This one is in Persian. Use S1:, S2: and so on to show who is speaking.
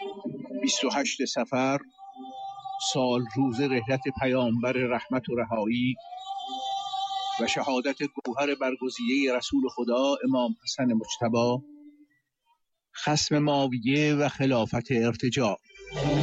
S1: 28 صفر، سال روز رحلت پیامبر رحمت و رهایی و شهادت گوهر برگزیده رسول خدا امام حسن مجتبی، خصم ماویه و خلافت ارتجاع.